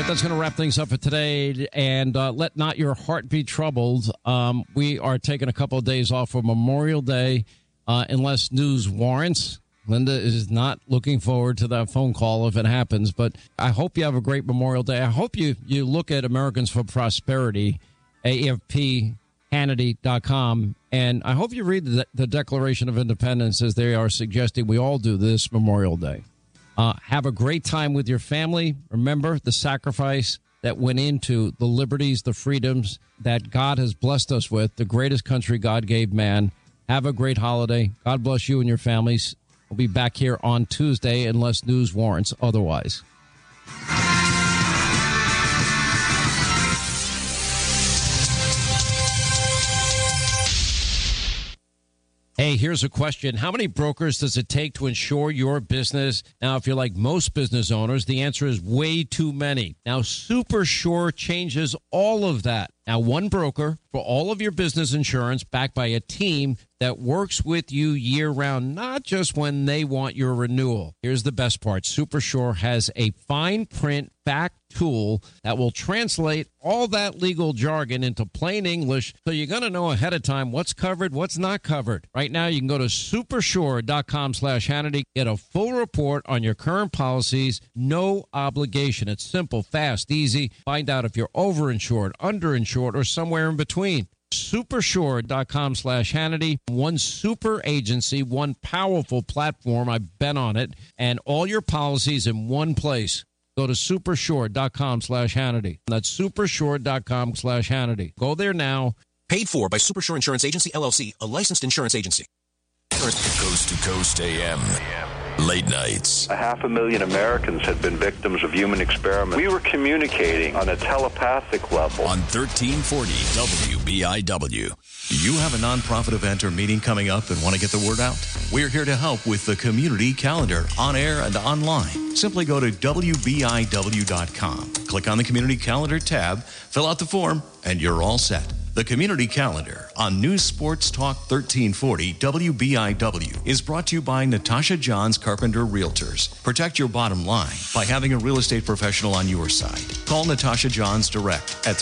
That's going to wrap things up for today. And let not your heart be troubled. We are taking a couple of days off for Memorial Day unless news warrants. Linda is not looking forward to that phone call if it happens. But I hope you have a great Memorial Day. I hope you look at Americans for Prosperity, AFP.Hannity.com. And I hope you read the Declaration of Independence as they are suggesting we all do this Memorial Day. Have a great time with your family. Remember the sacrifice that went into the liberties, the freedoms that God has blessed us with, the greatest country God gave man. Have a great holiday. God bless you and your families. We'll be back here on Tuesday unless news warrants otherwise. Hey, here's a question. How many brokers does it take to insure your business? Now, if you're like most business owners, the answer is way too many. Now, SuperSure changes all of that. Now, one broker for all of your business insurance backed by a team that works with you year-round, not just when they want your renewal. Here's the best part. SuperSure has a fine print fact tool that will translate all that legal jargon into plain English, so you're going to know ahead of time what's covered, what's not covered. Right now, you can go to supersure.com/Hannity, get a full report on your current policies, no obligation. It's simple, fast, easy. Find out if you're overinsured, underinsured, or somewhere in between. Supersure.com/Hannity. One super agency, one powerful platform. I've been on it, and all your policies in one place. Go to supersure.com/Hannity. That's supersure.com/Hannity. Go there now. Paid for by Supersure Insurance Agency, LLC, a licensed insurance agency. Coast to Coast AM. Late nights. 500,000 Americans had been victims of human experiment. We were communicating on a telepathic level. On 1340 WBIW. Do you have a nonprofit event or meeting coming up and want to get the word out? We're here to help with the community calendar, on air and online. Simply go to WBIW.com. Click on the community calendar tab, fill out the form, and you're all set. The Community Calendar on News Sports Talk 1340 WBIW is brought to you by Natasha Johns Carpenter Realtors. Protect your bottom line by having a real estate professional on your side. Call Natasha Johns direct at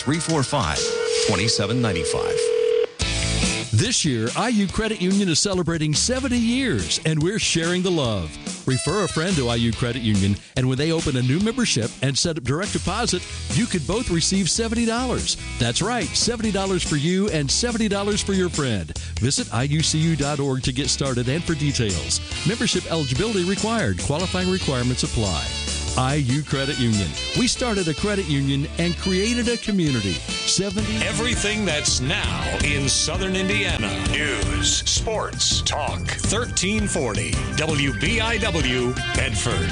345-2795. This year, IU Credit Union is celebrating 70 years, and we're sharing the love. Refer a friend to IU Credit Union, and when they open a new membership and set up direct deposit, you could both receive $70. That's right, $70 for you and $70 for your friend. Visit IUCU.org to get started and for details. Membership eligibility required. Qualifying requirements apply. IU Credit Union. We started a credit union and created a community. 70. Everything that's now in Southern Indiana. News, sports, talk. 1340 WBIW, Bedford.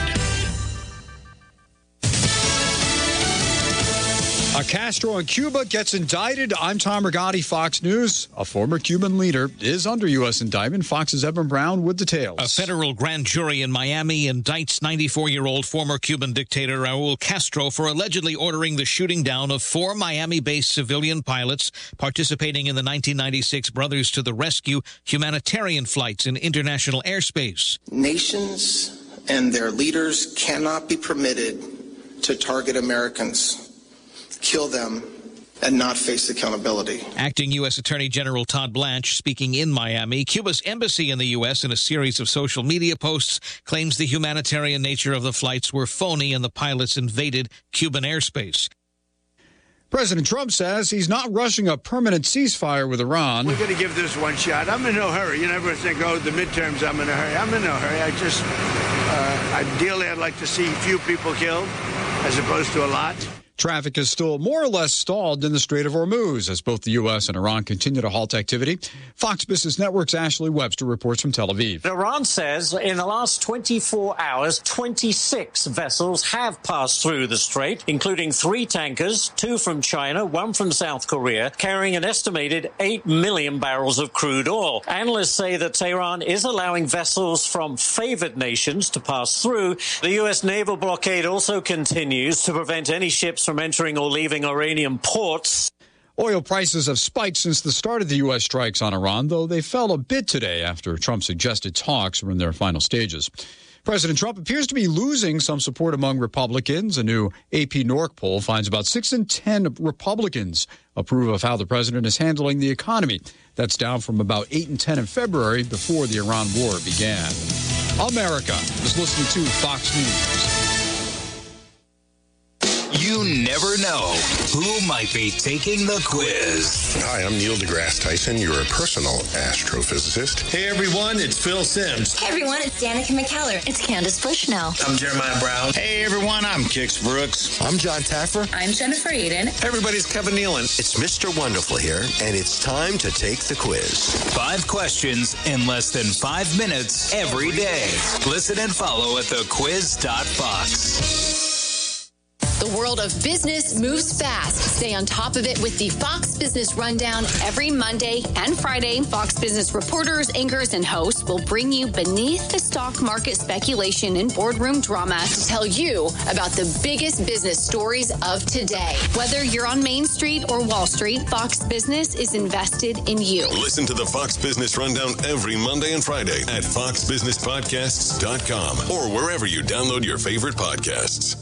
Castro in Cuba gets indicted. I'm Tom Rigotti, Fox News. A former Cuban leader is under U.S. indictment. Fox's Evan Brown with details. A federal grand jury in Miami indicts 94-year-old former Cuban dictator Raul Castro for allegedly ordering the shooting down of 4 Miami-based civilian pilots participating in the 1996 Brothers to the Rescue humanitarian flights in international airspace. Nations and their leaders cannot be permitted to target Americans, kill them, and not face accountability. Acting U.S. Attorney General Todd Blanche, speaking in Miami, Cuba's embassy in the U.S. in a series of social media posts claims the humanitarian nature of the flights were phony and the pilots invaded Cuban airspace. President Trump says he's not rushing a permanent ceasefire with Iran. We're going to give this one shot. I'm in no hurry. You never think, oh, the midterms, I'm in a hurry. I'm in no hurry. Ideally, I'd like to see few people killed as opposed to a lot. Traffic is still more or less stalled in the Strait of Hormuz as both the U.S. and Iran continue to halt activity. Fox Business Network's Ashley Webster reports from Tel Aviv. Iran says in the last 24 hours, 26 vessels have passed through the strait, including 3 tankers, 2 from China, 1 from South Korea, carrying an estimated 8 million barrels of crude oil. Analysts say that Tehran is allowing vessels from favored nations to pass through. The U.S. naval blockade also continues to prevent any ships from entering or leaving Iranian ports. Oil prices have spiked since the start of the U.S. strikes on Iran, though they fell a bit today after Trump suggested talks were in their final stages. President Trump appears to be losing some support among Republicans. A new AP NORC poll finds about 6 in 10 Republicans approve of how the president is handling the economy. That's down from about 8 in 10 in February before the Iran war began. America is listening to Fox News. You never know who might be taking the quiz. Hi, I'm Neil deGrasse Tyson, your personal astrophysicist. Hey everyone, it's Phil Simms. Hey everyone, it's Danica McKellar. It's Candace Bushnell. I'm Jeremiah Brown. Hey everyone, I'm Kix Brooks. I'm John Taffer. I'm Jennifer Eden. Hey everybody, it's Kevin Nealon. It's Mr. Wonderful here, and it's time to take the quiz. 5 questions in less than 5 minutes every day. Listen and follow at thequiz.fox. The world of business moves fast. Stay on top of it with the Fox Business Rundown every Monday and Friday. Fox Business reporters, anchors, and hosts will bring you beneath the stock market speculation and boardroom drama to tell you about the biggest business stories of today. Whether you're on Main Street or Wall Street, Fox Business is invested in you. Listen to the Fox Business Rundown every Monday and Friday at foxbusinesspodcasts.com or wherever you download your favorite podcasts.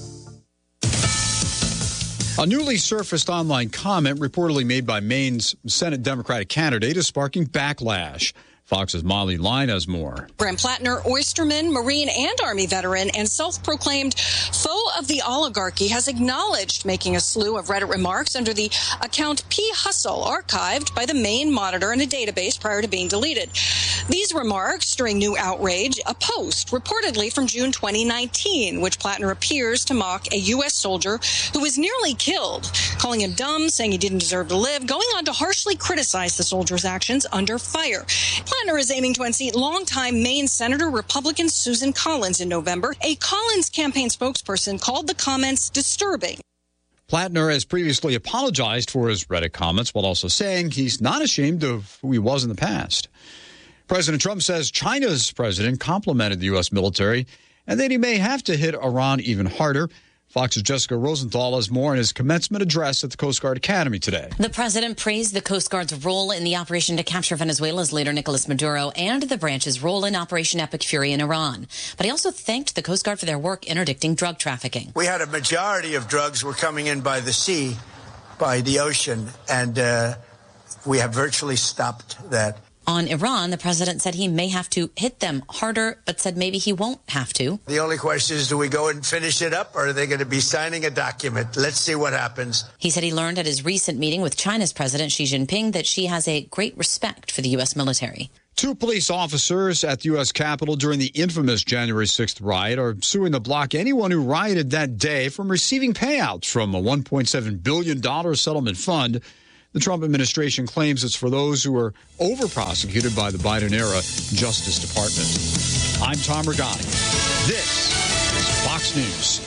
A newly surfaced online comment reportedly made by Maine's Senate Democratic candidate is sparking backlash. Fox's Molly Line has more. Graham Plattner, oysterman, Marine and Army veteran, and self-proclaimed foe of the oligarchy, has acknowledged making a slew of Reddit remarks under the account P. Hustle, archived by the Maine Monitor in a database prior to being deleted. These remarks stirring new outrage, a post reportedly from June 2019, which Plattner appears to mock a U.S. soldier who was nearly killed, calling him dumb, saying he didn't deserve to live, going on to harshly criticize the soldier's actions under fire. Plattner is aiming to unseat longtime Maine Senator Republican Susan Collins in November. A Collins campaign spokesperson called the comments disturbing. Plattner has previously apologized for his Reddit comments while also saying he's not ashamed of who he was in the past. President Trump says China's president complimented the U.S. military and that he may have to hit Iran even harder. Fox's Jessica Rosenthal has more in his commencement address at the Coast Guard Academy today. The president praised the Coast Guard's role in the operation to capture Venezuela's leader, Nicolas Maduro, and the branch's role in Operation Epic Fury in Iran. But he also thanked the Coast Guard for their work interdicting drug trafficking. We had a majority of drugs were coming in by the sea, by the ocean, and we have virtually stopped that. On Iran, the president said he may have to hit them harder, but said maybe he won't have to. The only question is, do we go and finish it up, or are they going to be signing a document? Let's see what happens. He said he learned at his recent meeting with China's President Xi Jinping that Xi has a great respect for the U.S. military. 2 police officers at the U.S. Capitol during the infamous January 6th riot are suing to block anyone who rioted that day from receiving payouts from a $1.7 billion settlement fund. The Trump administration claims it's for those who are over-prosecuted by the Biden-era Justice Department. I'm Tom Regani. This is Fox News.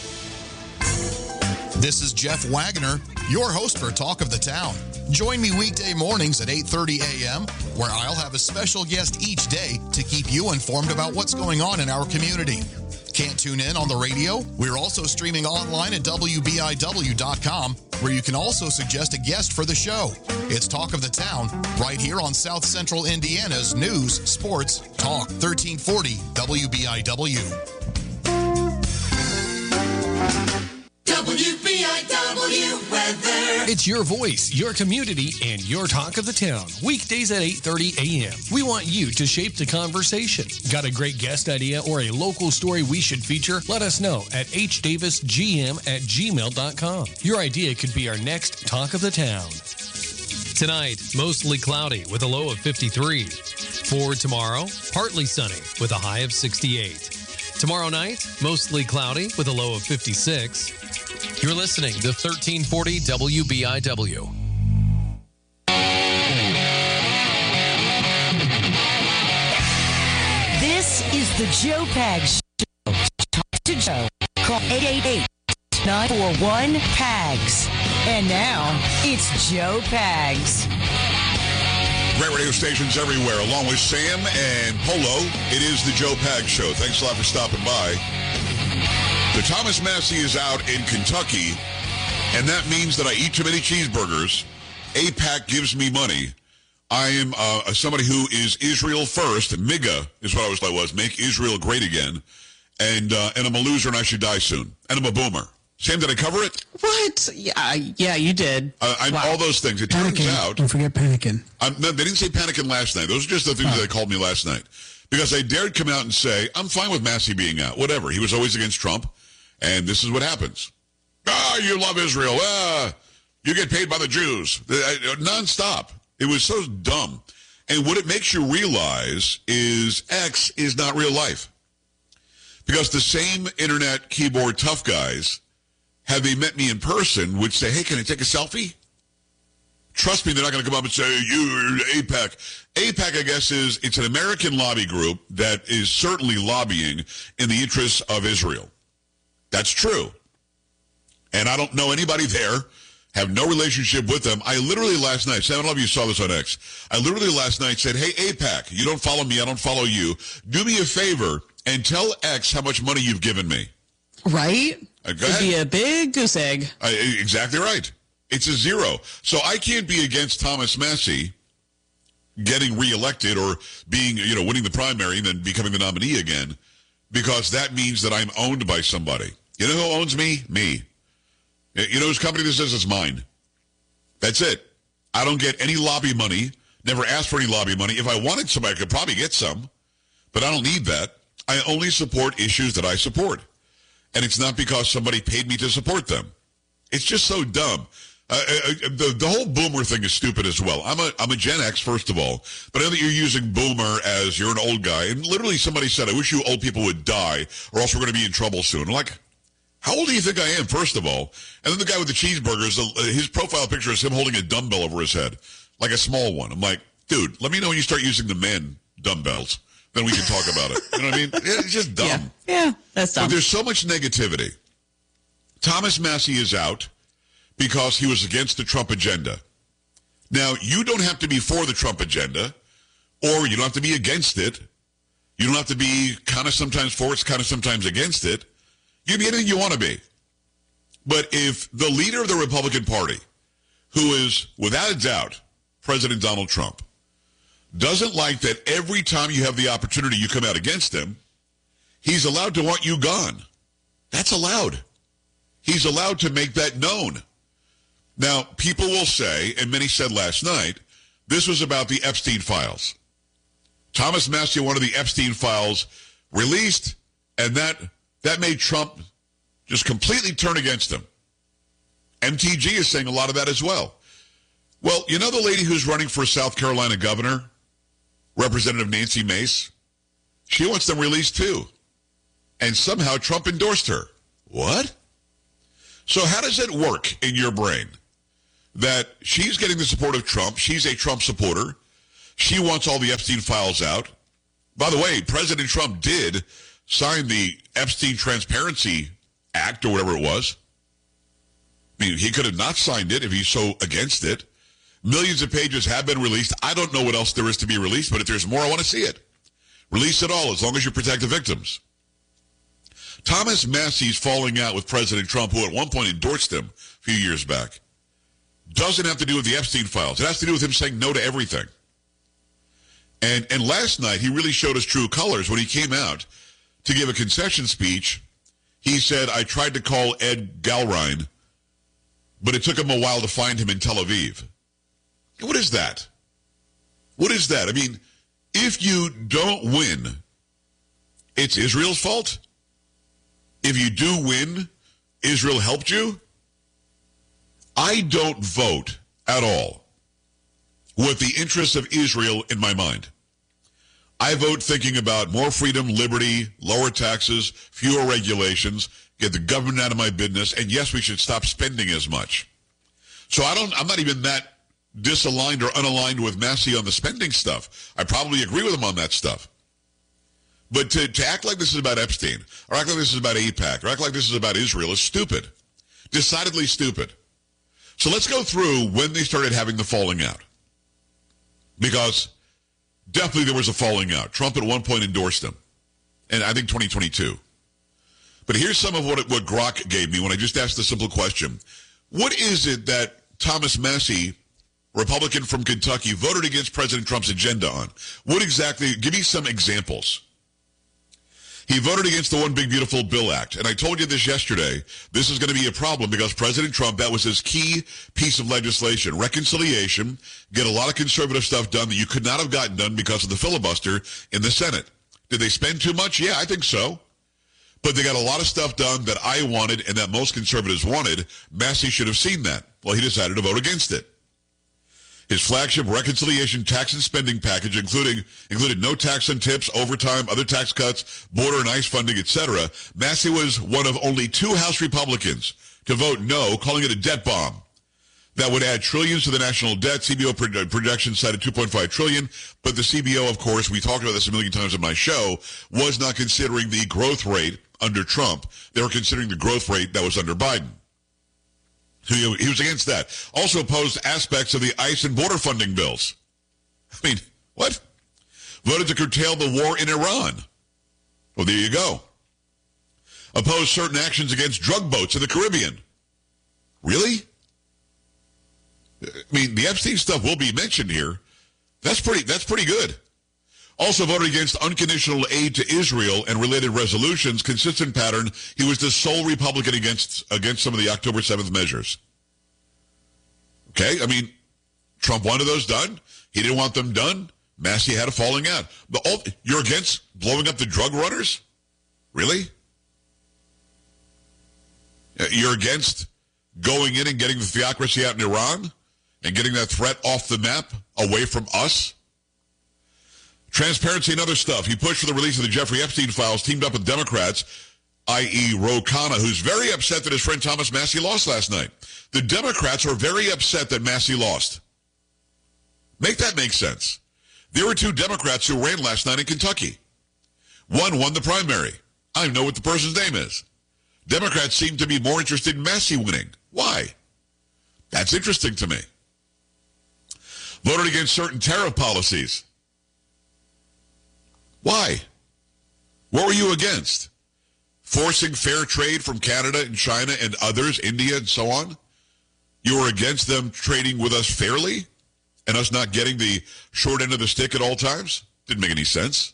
This is Jeff Wagner, your host for Talk of the Town. Join me weekday mornings at 8:30 a.m., where I'll have a special guest each day to keep you informed about what's going on in our community. Can't tune in on the radio? We're also streaming online at WBIW.com, where you can also suggest a guest for the show. It's Talk of the Town, right here on South Central Indiana's News, Sports, Talk 1340 WBIW. WBIW weather. It's your voice, your community, and your talk of the town. Weekdays at 8:30 a.m. We want you to shape the conversation. Got a great guest idea or a local story we should feature? Let us know at hdavisgm@gmail.com. Your idea could be our next Talk of the Town. Tonight, mostly cloudy with a low of 53. For tomorrow, partly sunny with a high of 68. Tomorrow night, mostly cloudy with a low of 56. You're listening to 1340 WBIW. This is the Joe Pags Show. Talk to Joe. Call 888-941-PAGS. And now, it's Joe Pags. Great radio stations everywhere. Along with Sam and Polo, it is the Joe Pags Show. Thanks a lot for stopping by. The Thomas Massey is out in Kentucky, and that means that I eat too many cheeseburgers. AIPAC gives me money. I am somebody who is Israel first. MIGA is what I was like, Make Israel Great Again. and I'm a loser and I should die soon, and I'm a boomer. Sam, did I cover it? What? Yeah, you did. All those things. It turns out... Don't forget panicking. No, they didn't say panicking last night. Those are just the things that they called me last night. Because I dared come out and say, I'm fine with Massey being out. Whatever. He was always against Trump, and this is what happens. You love Israel. You get paid by the Jews. Nonstop. It was so dumb. And what it makes you realize is X is not real life. Because the same internet keyboard tough guys... Have they met me in person, would say, hey, can I take a selfie? Trust me, they're not going to come up and say, you're AIPAC. AIPAC, I guess, it's an American lobby group that is certainly lobbying in the interests of Israel. That's true. And I don't know anybody there, have no relationship with them. I literally last night, Sam, I don't know if you saw this on X. I literally last night said, hey, AIPAC, you don't follow me, I don't follow you. Do me a favor and tell X how much money you've given me. Right? It'd be a big goose egg. Exactly right. It's a zero. So I can't be against Thomas Massey getting reelected or being, winning the primary and then becoming the nominee again, because that means that I'm owned by somebody. You know who owns me? Me. You know whose company this is? It's mine. That's it. I don't get any lobby money. Never asked for any lobby money. If I wanted some, I could probably get some, but I don't need that. I only support issues that I support. And it's not because somebody paid me to support them. It's just so dumb. The whole boomer thing is stupid as well. I'm a Gen X, first of all, but I know that you're using boomer as you're an old guy. And literally somebody said, I wish you old people would die or else we're going to be in trouble soon. I'm like, how old do you think I am, first of all? And then the guy with the cheeseburgers, his profile picture is him holding a dumbbell over his head, like a small one. I'm like, dude, let me know when you start using the man dumbbells. Then we can talk about it. You know what I mean? It's just dumb. Yeah, that's dumb. But there's so much negativity. Thomas Massey is out because he was against the Trump agenda. Now, you don't have to be for the Trump agenda, or you don't have to be against it. You don't have to be kind of sometimes for it, kind of sometimes against it. You can be anything you want to be. But if the leader of the Republican Party, who is, without a doubt, President Donald Trump, doesn't like that every time you have the opportunity you come out against him, he's allowed to want you gone. That's allowed. He's allowed to make that known. Now, people will say, and many said last night, this was about the Epstein files. Thomas Massey wanted the Epstein files released, and that made Trump just completely turn against him. MTG is saying a lot of that as well. Well, you know the lady who's running for South Carolina governor? Representative Nancy Mace, she wants them released too. And somehow Trump endorsed her. What? So how does it work in your brain that she's getting the support of Trump, she's a Trump supporter, she wants all the Epstein files out? By the way, President Trump did sign the Epstein Transparency Act or whatever it was. I mean, he could have not signed it if he's so against it. Millions of pages have been released. I don't know what else there is to be released, but if there's more, I want to see it. Release it all, as long as you protect the victims. Thomas Massey's falling out with President Trump, who at one point endorsed him a few years back, doesn't have to do with the Epstein files. It has to do with him saying no to everything. And last night, he really showed his true colors when he came out to give a concession speech. He said, I tried to call Ed Galrein, but it took him a while to find him in Tel Aviv. What is that? What is that? I mean, if you don't win, it's Israel's fault? If you do win, Israel helped you? I don't vote at all with the interests of Israel in my mind. I vote thinking about more freedom, liberty, lower taxes, fewer regulations, get the government out of my business, and yes, we should stop spending as much. So I'm not even that disaligned or unaligned with Massey on the spending stuff. I probably agree with him on that stuff. But to act like this is about Epstein, or act like this is about AIPAC, or act like this is about Israel is stupid. Decidedly stupid. So let's go through when they started having the falling out. Because definitely there was a falling out. Trump at one point endorsed him. And I think 2022. But here's some of what Grok gave me when I just asked the simple question. What is it that Thomas Massey, Republican from Kentucky, voted against President Trump's agenda on? What exactly? Give me some examples. He voted against the One Big Beautiful Bill Act. And I told you this yesterday. This is going to be a problem because President Trump, that was his key piece of legislation. Reconciliation, get a lot of conservative stuff done that you could not have gotten done because of the filibuster in the Senate. Did they spend too much? Yeah, I think so. But they got a lot of stuff done that I wanted and that most conservatives wanted. Massey should have seen that. Well, he decided to vote against it. His flagship reconciliation tax and spending package included no tax on tips, overtime, other tax cuts, border and ICE funding, etc. Massey was one of only 2 House Republicans to vote no, calling it a debt bomb. That would add trillions to the national debt. CBO projections cited $2.5 trillion, but the CBO, of course, we talked about this a million times on my show, was not considering the growth rate under Trump. They were considering the growth rate that was under Biden. So he was against that. Also opposed aspects of the ICE and border funding bills. I mean, what? Voted to curtail the war in Iran. Well, there you go. Opposed certain actions against drug boats in the Caribbean. Really? I mean, the Epstein stuff will be mentioned here. That's pretty good. Also voted against unconditional aid to Israel and related resolutions, consistent pattern. He was the sole Republican against some of the October 7th measures. Okay, I mean, Trump wanted those done. He didn't want them done. Massey had a falling out. But you're against blowing up the drug runners? Really? You're against going in and getting the theocracy out in Iran and getting that threat off the map away from us? Transparency and other stuff. He pushed for the release of the Jeffrey Epstein files, teamed up with Democrats, i.e. Ro Khanna, who's very upset that his friend Thomas Massey lost last night. The Democrats are very upset that Massey lost. Make that make sense. There were 2 Democrats who ran last night in Kentucky. One won the primary. I don't know what the person's name is. Democrats seem to be more interested in Massey winning. Why? That's interesting to me. Voted against certain tariff policies. Why? What were you against? Forcing fair trade from Canada and China and others, India and so on? You were against them trading with us fairly and us not getting the short end of the stick at all times? Didn't make any sense.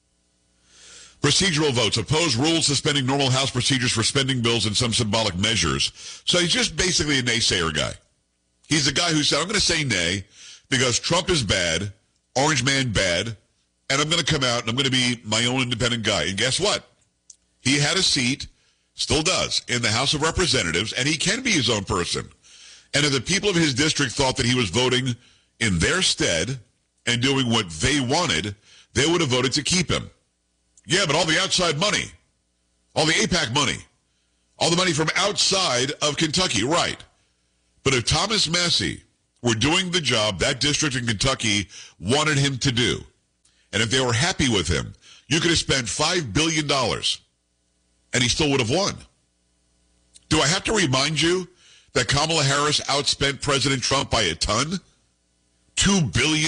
Procedural votes. Opposed rules suspending normal House procedures for spending bills and some symbolic measures. So he's just basically a naysayer guy. He's the guy who said, I'm going to say nay because Trump is bad, Orange Man bad, and I'm going to come out and I'm going to be my own independent guy. And guess what? He had a seat, still does, in the House of Representatives, and he can be his own person. And if the people of his district thought that he was voting in their stead and doing what they wanted, they would have voted to keep him. Yeah, but all the outside money, all the AIPAC money, all the money from outside of Kentucky, right. But if Thomas Massey were doing the job that district in Kentucky wanted him to do, and if they were happy with him, you could have spent $5 billion, and he still would have won. Do I have to remind you that Kamala Harris outspent President Trump by a ton? $2 billion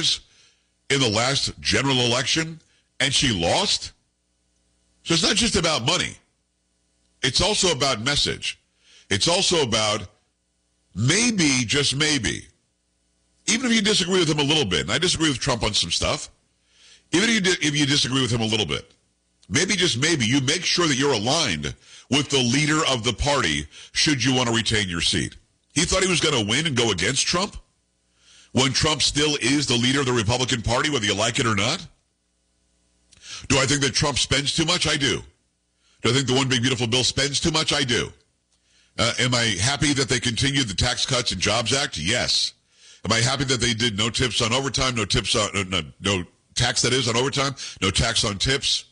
in the last general election, and she lost? So it's not just about money. It's also about message. It's also about maybe, just maybe, even if you disagree with him a little bit, and I disagree with Trump on some stuff, even if you disagree with him a little bit, maybe, just maybe, you make sure that you're aligned with the leader of the party should you want to retain your seat. He thought he was going to win and go against Trump when Trump still is the leader of the Republican Party, whether you like it or not. Do I think that Trump spends too much? I do. Do I think the One Big Beautiful Bill spends too much? I do. Am I happy that they continued the Tax Cuts and Jobs Act? Yes. Am I happy that they did no tips on overtime, no tips on, no tax that is on overtime, no tax on tips?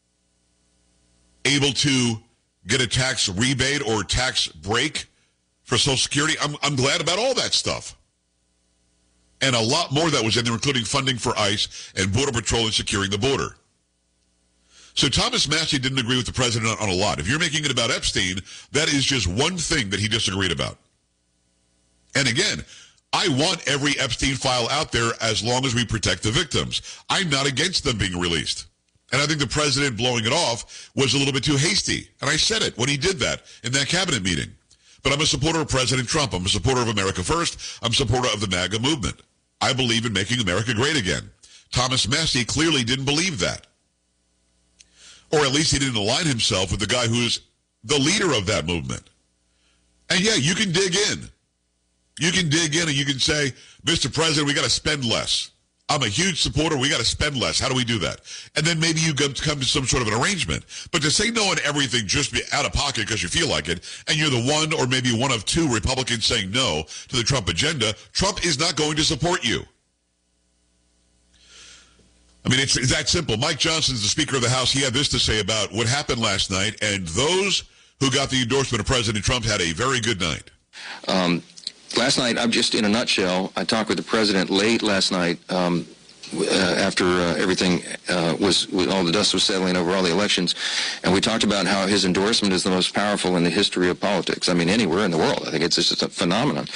Able to get a tax rebate or tax break for Social Security? I'm glad about all that stuff. And a lot more that was in there, including funding for ICE and Border Patrol and securing the border. So Thomas Massey didn't agree with the president on a lot. If you're making it about Epstein, that is just one thing that he disagreed about. And again, I want every Epstein file out there as long as we protect the victims. I'm not against them being released. And I think the president blowing it off was a little bit too hasty. And I said it when he did that in that cabinet meeting. But I'm a supporter of President Trump. I'm a supporter of America First. I'm a supporter of the MAGA movement. I believe in making America great again. Thomas Massey clearly didn't believe that. Or at least he didn't align himself with the guy who's the leader of that movement. And yeah, you can dig in. You can dig in and you can say, Mr. President, we got to spend less. I'm a huge supporter. We got to spend less. How do we do that? And then maybe you come to some sort of an arrangement. But to say no on everything, just be out of pocket because you feel like it, and you're the one or maybe one of two Republicans saying no to the Trump agenda, Trump is not going to support you. I mean, it's that simple. Mike Johnson's the Speaker of the House. He had this to say about what happened last night, and those who got the endorsement of President Trump had a very good night. Last night, I'm just in a nutshell, I talked with the president late last night after everything was all the dust was settling over all the elections, and we talked about how his endorsement is the most powerful in the history of politics. I mean, anywhere in the world. I think it's just a phenomenon.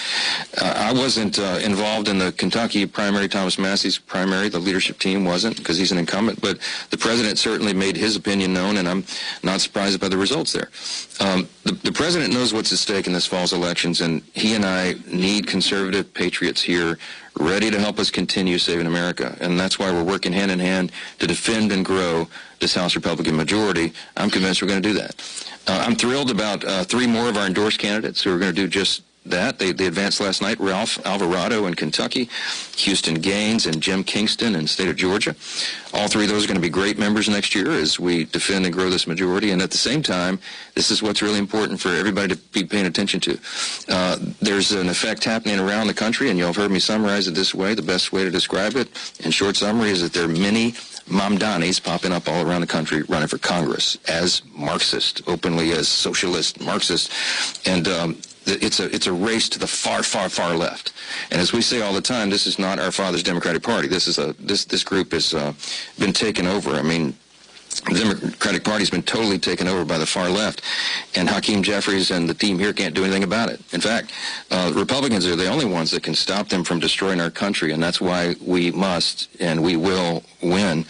I wasn't involved in the Kentucky primary, Thomas Massey's primary. The leadership team wasn't because he's an incumbent, but the president certainly made his opinion known, and I'm not surprised by the results there. The president knows what's at stake in this fall's elections, and he and I need conservative patriots here ready to help us continue saving America. And that's why we're working hand in hand to defend and grow this House Republican majority. I'm convinced we're going to do that. I'm thrilled about three more of our endorsed candidates who are going to do just that. They advanced last night: Ralph Alvarado in Kentucky, Houston Gaines, and Jim Kingston in the state of Georgia. All three of those are going to be great members next year as we defend and grow this majority. And at the same time, this is what's really important for everybody to be paying attention to. There's an effect happening around the country, and you'll have heard me summarize it this way. The best way to describe it in short summary is that there are many Mamdanis popping up all around the country running for Congress as Marxist, openly as socialist Marxist. And it's a race to the far, far, far left. And as we say all the time, this is not our father's Democratic Party. This group has been taken over. I mean, the Democratic Party's been totally taken over by the far left, and Hakeem Jeffries and the team here can't do anything about it. In fact, Republicans are the only ones that can stop them from destroying our country, and that's why we must and we will win.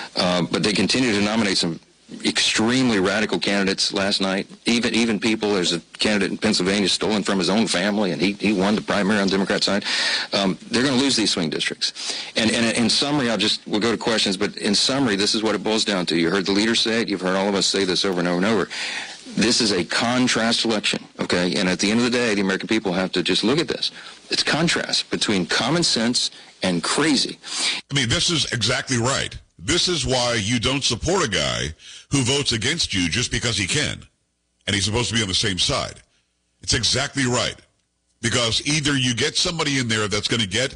But they continue to nominate some extremely radical candidates last night. Even people, there's a candidate in Pennsylvania stolen from his own family, and he won the primary on the Democrat side. They're going to lose these swing districts. And in summary, we'll go to questions, but in summary, this is what it boils down to. You heard the leaders say it. You've heard all of us say this over and over and over. This is a contrast election, okay? And at the end of the day, the American people have to just look at this. It's contrast between common sense and crazy. I mean, this is exactly right. This is why you don't support a guy who votes against you just because he can, and he's supposed to be on the same side. It's exactly right. Because either you get somebody in there that's going to get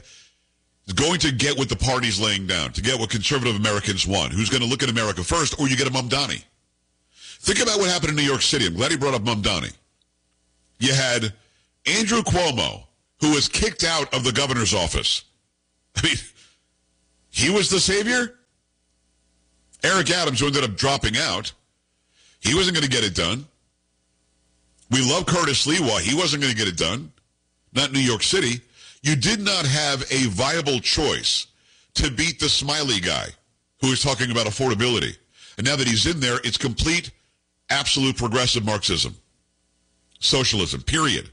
what the party's laying down, to get what conservative Americans want, who's going to look at America first, or you get a Mamdani. Think about what happened in New York City. I'm glad he brought up Mamdani. You had Andrew Cuomo, who was kicked out of the governor's office. I mean, he was the savior? Eric Adams, who ended up dropping out, he wasn't going to get it done. We love Curtis Lewa. He wasn't going to get it done. Not New York City. You did not have a viable choice to beat the Smiley guy who is talking about affordability. And now that he's in there, it's complete, absolute progressive Marxism. Socialism, period.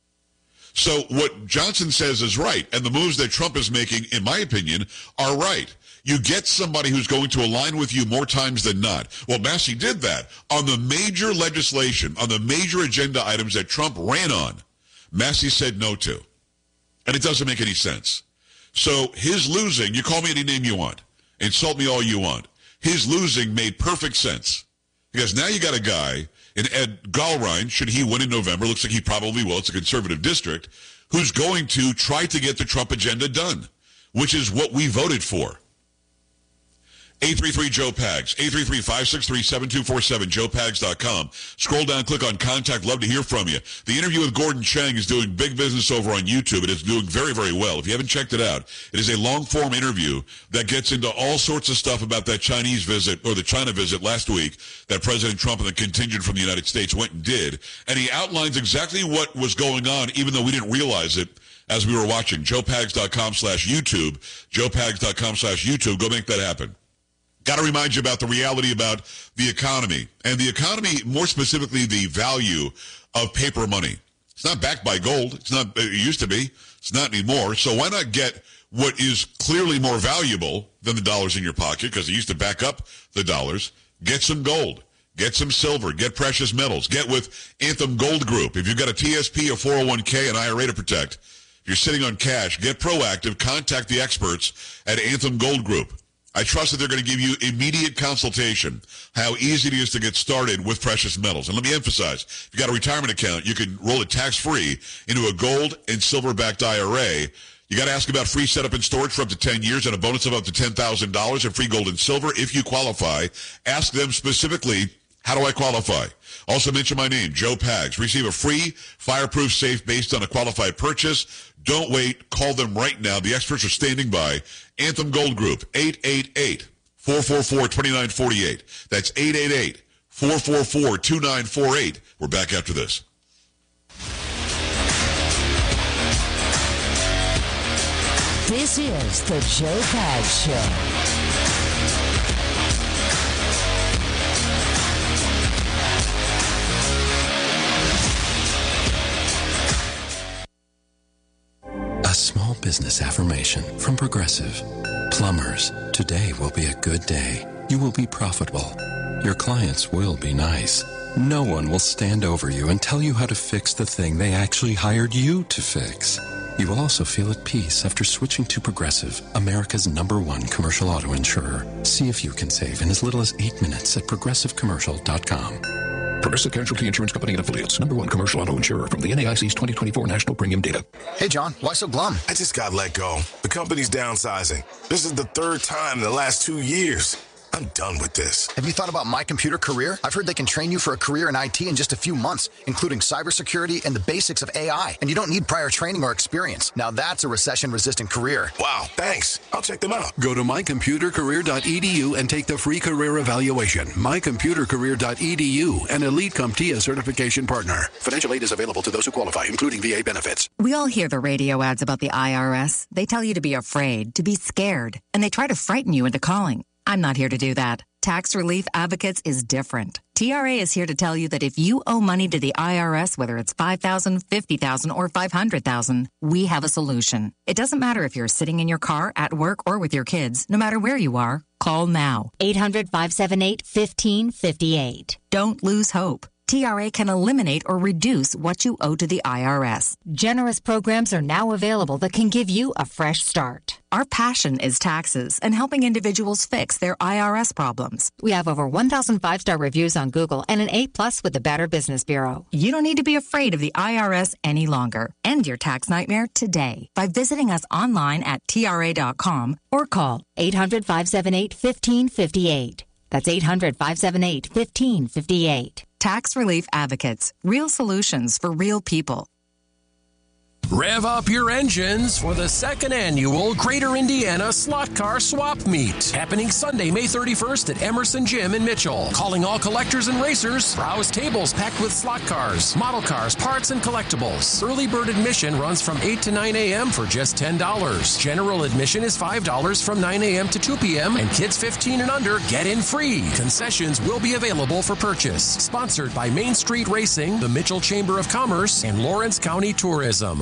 So what Johnson says is right, and the moves that Trump is making, in my opinion, are right. You get somebody who's going to align with you more times than not. Well, Massey did that. On the major legislation, on the major agenda items that Trump ran on, Massey said no to. And it doesn't make any sense. So his losing, you call me any name you want, insult me all you want, his losing made perfect sense. Because now you got a guy in Ed Gallrein, should he win in November, looks like he probably will, it's a conservative district, who's going to try to get the Trump agenda done, which is what we voted for. 833-JOE-PAGS, 833-563-7247, joepags.com. Scroll down, click on Contact. Love to hear from you. The interview with Gordon Chang is doing big business over on YouTube. It is doing very, very well. If you haven't checked it out, it is a long-form interview that gets into all sorts of stuff about that Chinese visit, or the China visit last week that President Trump and the contingent from the United States went and did. And he outlines exactly what was going on, even though we didn't realize it as we were watching. joepags.com/YouTube, joepags.com/YouTube. Go make that happen. Got to remind you about the reality about the economy. And the economy, more specifically, the value of paper money. It's not backed by gold. It's not, it used to be. It's not anymore. So why not get what is clearly more valuable than the dollars in your pocket, because it used to back up the dollars. Get some gold. Get some silver. Get precious metals. Get with Anthem Gold Group. If you've got a TSP, a 401k, an IRA to protect, if you're sitting on cash, get proactive. Contact the experts at Anthem Gold Group. I trust that they're going to give you immediate consultation, how easy it is to get started with precious metals. And let me emphasize, if you've got a retirement account, you can roll it tax-free into a gold and silver-backed IRA. You got to ask about free setup and storage for up to 10 years and a bonus of up to $10,000 in free gold and silver if you qualify. Ask them specifically, how do I qualify? Also mention my name, Joe Pags. Receive a free fireproof safe based on a qualified purchase. Don't wait. Call them right now. The experts are standing by. Anthem Gold Group, 888-444-2948. That's 888-444-2948. We're back after this. This is the Joe Pags Show. A small business affirmation from Progressive. Plumbers, today will be a good day. You will be profitable. Your clients will be nice. No one will stand over you and tell you how to fix the thing they actually hired you to fix. You will also feel at peace after switching to Progressive, America's #1 commercial auto insurer. See if you can save in as little as 8 minutes at progressivecommercial.com. Progressive Casualty Insurance Company and Affiliates. #1 commercial auto insurer from the NAIC's 2024 National Premium Data. Hey, John. Why so glum? I just got let go. The company's downsizing. This is the third time in the last 2 years. I'm done with this. Have you thought about My Computer Career? I've heard they can train you for a career in IT in just a few months, including cybersecurity and the basics of AI. And you don't need prior training or experience. Now that's a recession-resistant career. Wow, thanks. I'll check them out. Go to mycomputercareer.edu and take the free career evaluation. Mycomputercareer.edu, an Elite CompTIA certification partner. Financial aid is available to those who qualify, including VA benefits. We all hear the radio ads about the IRS. They tell you to be afraid, to be scared, and they try to frighten you into calling. I'm not here to do that. Tax Relief Advocates is different. TRA is here to tell you that if you owe money to the IRS, whether it's $5,000, $50,000, or $500,000, we have a solution. It doesn't matter if you're sitting in your car, at work, or with your kids. No matter where you are, call now. 800-578-1558. Don't lose hope. TRA can eliminate or reduce what you owe to the IRS. Generous programs are now available that can give you a fresh start. Our passion is taxes and helping individuals fix their IRS problems. We have over 1,000 5-star reviews on Google and an A+ with the Better Business Bureau. You don't need to be afraid of the IRS any longer. End your tax nightmare today by visiting us online at TRA.com or call 800-578-1558. That's 800-578-1558. Tax Relief Advocates. Real solutions for real people. Rev up your engines for the second annual Greater Indiana Slot Car Swap Meet, happening Sunday, May 31st at Emerson Gym in Mitchell. Calling all collectors and racers, browse tables packed with slot cars, model cars, parts, and collectibles. Early bird admission runs from 8 to 9 a.m. for just $10. General admission is $5 from 9 a.m. to 2 p.m., and kids 15 and under get in free. Concessions will be available for purchase. Sponsored by Main Street Racing, the Mitchell Chamber of Commerce, and Lawrence County Tourism.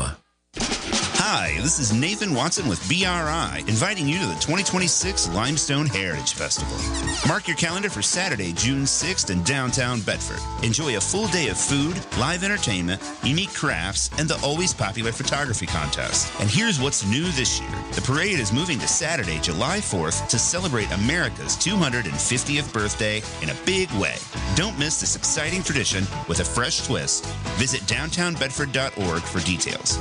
Hi, this is Nathan Watson with BRI, inviting you to the 2026 Limestone Heritage Festival. Mark your calendar for Saturday, June 6th in downtown Bedford. Enjoy a full day of food, live entertainment, unique crafts, and the always popular photography contest. And here's what's new this year. The parade is moving to Saturday, July 4th to celebrate America's 250th birthday in a big way. Don't miss this exciting tradition with a fresh twist. Visit downtownbedford.org for details.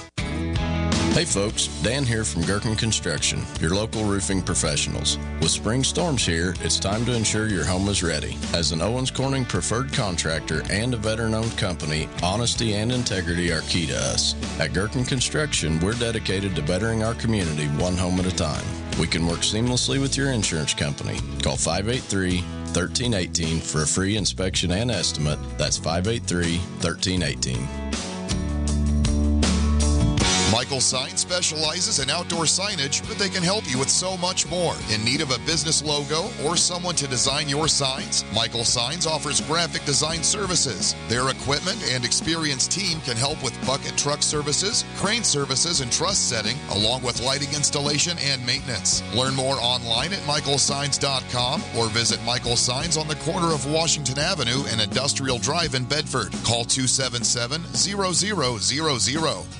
Hey folks, Dan here from Gherkin Construction, your local roofing professionals. With spring storms here, it's time to ensure your home is ready. As an Owens Corning preferred contractor and a veteran-owned company, honesty and integrity are key to us. At Gherkin Construction, we're dedicated to bettering our community one home at a time. We can work seamlessly with your insurance company. Call 583-1318 for a free inspection and estimate. That's 583-1318. Michael Signs specializes in outdoor signage, but they can help you with so much more. In need of a business logo or someone to design your signs? Michael Signs offers graphic design services. Their equipment and experienced team can help with bucket truck services, crane services, and truss setting, along with lighting installation and maintenance. Learn more online at michaelsigns.com or visit Michael Signs on the corner of Washington Avenue and Industrial Drive in Bedford. Call 277-0000.